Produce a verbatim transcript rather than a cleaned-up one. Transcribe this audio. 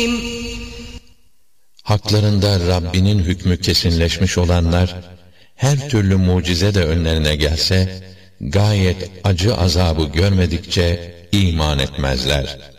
Haklarında Rabbinin hükmü kesinleşmiş olanlar, her türlü mucize de önlerine gelse, gayet acı azabı görmedikçe iman etmezler.